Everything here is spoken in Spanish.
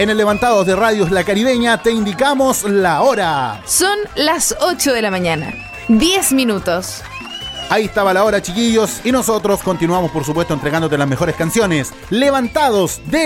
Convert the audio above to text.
En el Levantados de Radios La Caribeña te indicamos la hora. Son las 8 de la mañana, 10 minutos. Ahí estaba la hora, chiquillos, y nosotros continuamos, por supuesto, entregándote las mejores canciones. Levantados de